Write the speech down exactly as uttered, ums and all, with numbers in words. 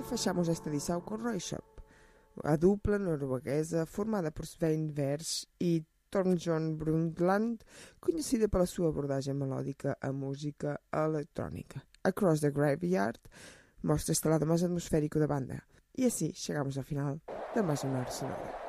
E fechamos esta edição com Roy Shop, a dupla norueguesa formada por Svein Vers e Thorbjørn Brundtland, conhecida pela sua abordagem melódica à música eletrónica. Across the Graveyard mostra este lado mais atmosférico da banda. E assim chegamos ao final da mais uma hora sonora.